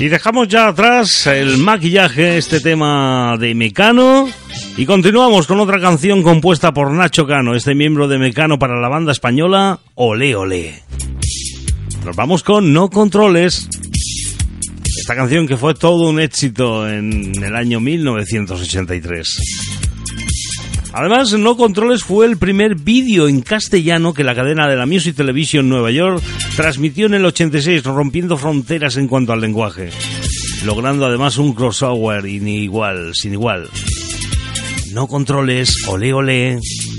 Y dejamos ya atrás el maquillaje, este tema de Mecano, y continuamos con otra canción compuesta por Nacho Cano, este miembro de Mecano para la banda española Olé Olé. Nos vamos con No Controles, esta canción que fue todo un éxito en el año 1983. Además, No Controles fue el primer vídeo en castellano que la cadena de la Music Television Nueva York transmitió en el 86, rompiendo fronteras en cuanto al lenguaje, logrando además un crossover sin igual. No Controles, olé olé.